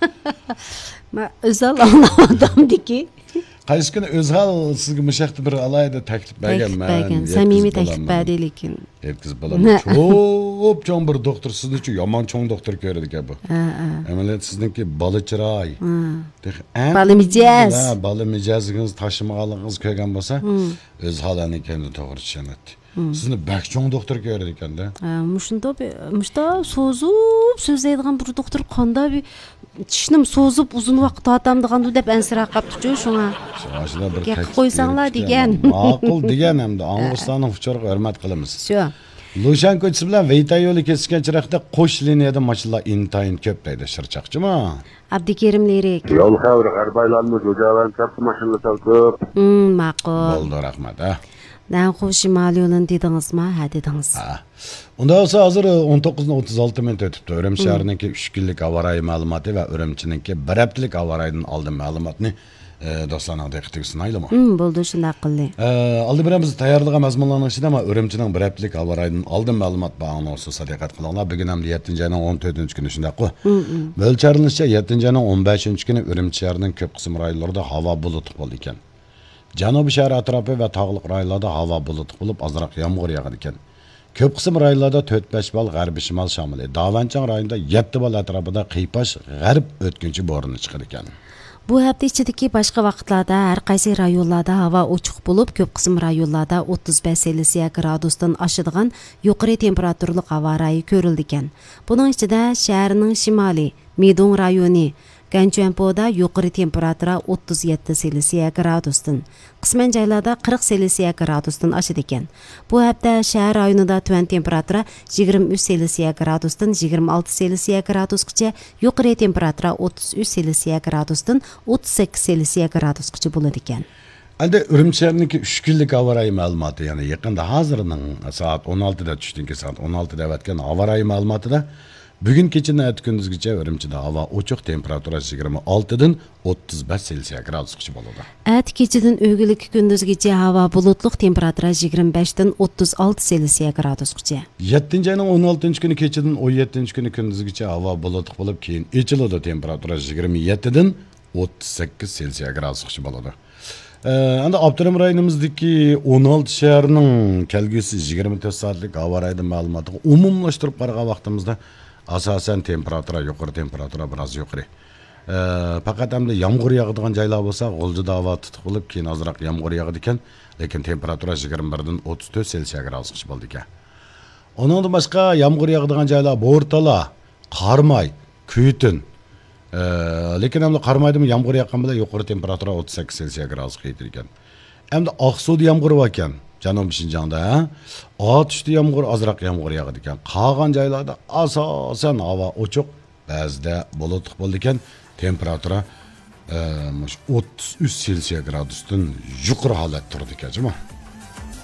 Men o'zal anlamadimdiki. Qaysi kuni o'zal sizga mushaqda bir alayda taklif berganman. Samimiy taklif berdi lekin. Yetkazib bolaman. Çok cho'ng bir doktor sizning uchun yomon cho'ng doktor ko'radi ekan bu. Amaliyot sizningki bola chiroy. Bola mijoz. Bola mijozingiz tashimog'ingiz ko'rgan bo'lsa, o'z holini kendi to'g'ri tushunadi. Sizni bak cho'ng doktor ko'radi ekanda. Mushta so'zib so'zlaydigan bir doktor qanday bir tishnim so'zib uzun vaqt tortamdiganda deb ansirab qapti-ku shunga. Shuna bir taklif qo'ysanglar degan. Ma'qul degan hamda Ang'ustoning huchoriga hurmat qilamiz. Shu. Lushan ko'chasi bilan Veyta yo'li kesishgan chiroqda qo'sh liniyada mashinalar intayin ko'p deydi Shirchoqchimi? Abdukerim Lirik. Yo'l xavri g'arbaylarni jo'javan kapsi mashinalar ko'p. Ma'qul. Bo'ldi, rahmat. Nanxu Shimoliy yo'lini dedingizmi? Ha, dedingiz. Unda olsa hozir 19:36 minut o'tibdi. Urumchi shahrininki 3 kunlik avariya ma'lumoti va Urumchininki 1 haftalik avariyadan oldin ma'lumotni do'stlarning diqqatiga sunaylikmi? Bo'ldi, shunday qildi. Oldi bilan biz tayyorlagan mazmunlarning ichida ama Urumchining 1 haftalik avariyadan oldin ma'lumot borligini olsa diqqat qilinglar. Bugun ham 7-oyning 14-kuni shundaqku. Mo'ljallanishcha 7-oyning 15-kuni Urumchi shahrining ko'p qism rayonlarida havo bulutli bo'ldi ekan. Janubiy shahar atrofi va tog'liq rayonlarda havo bulutli bo'lib, ozroq yomg'ir yog'ar ekan. Ko'p qism rayonlarda 4-5 bal g'arbiy shimol shomili. Davanchang rayonida 7 bal atrofida qiypash g'arb o'tkinchi bo'roni chiqar ekan. Bu hafta ichidagi boshqa vaqtlarda har qaysi rayonlarda havo ochiq bo'lib, ko'p qism rayonlarda 35 Selsiya gradusdan oshadigan yuqori temperaturli havo rayi ko'rildi ekan. Buning ichida shaharning shimoliy Midong rayoni Ganchuanpoda yuqori temperatura 37 Selsiya gradusdan, qisman joylarda 40 Selsiya gradusdan oshadi ekan. Bu hafta shahar rayonida tuvan temperatura 23 Selsiya gradusdan 26 Selsiya gradusgacha, yuqori temperatura 33 Selsiya gradusdan 38 Selsiya gradusgacha bo'ladi ekan. Alda Urumchi shahrininki 3 kunlik avariya ma'lumoti, ya'ni yaqinda hozirning soat 16 da tushdan soat 16 da o'tgan avariya ma'lumotida bugun kechadan erta kunduzgacha Urumchida havo ochiq, temperatura 26 dan 35 Selsiya gradusgacha bo'ladi. Erta kechadan o'g'illik kunduzgacha havo bulutli, temperatura 25 dan 36 Selsiya gradusgacha. 7-oyning 16-kuni kechadan 17-kuni kunduzgacha havo bulutli bo'lib, keyin echiladi, temperatura 27 dan 38 Selsiya gradusgacha bo'ladi. Anda Abduram rayonimizdagi 16 shaharning kelgusi 24 soatlik havo rayi ma'lumotiga umumlashtirib qaragan vaqtimizda asosan temperatura yuqori, temperatura biroz yuqori. Faqat hamda yomg'ir yog'adigan joylar bo'lsa, G'uljida havo tutiq bo'lib, keyin ozroq yomg'ir yog'adi ekan, lekin temperatura 21 dan 34 Selsiya gradusgacha bo'ldi ekan. Ondan boshqa yomg'ir yog'adigan joylar Bo'rtala, Qarmay, Kuytin. Lekin hamda Qarmaydimi yomg'ir yoqqan bilan yuqori temperatura 38 Selsiya gradusga yetdi ekan. Hamda Oqsuvda yomg'ir bor ekan. Janubiy Shinjongda otishda yomg'ir, ozroq yomg'ir yog'adi ekan. Qolgan joylarda asosan havo ochiq, ba'zida bulutli bo'ldi ekan. Temperatura 33 Selsiya gradusdan yuqori holatda turdi ekan.